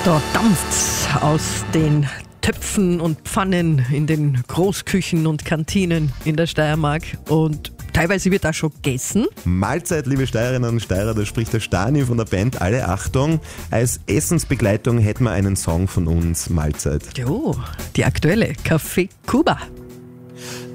Da dampft's aus den Töpfen und Pfannen in den Großküchen und Kantinen in der Steiermark und teilweise wird da schon gegessen. Mahlzeit, liebe Steirerinnen und Steirer, da spricht der Stani von der Band Alle Achtung. Als Essensbegleitung hätten wir einen Song von uns, Mahlzeit. Jo, die aktuelle Café Kuba.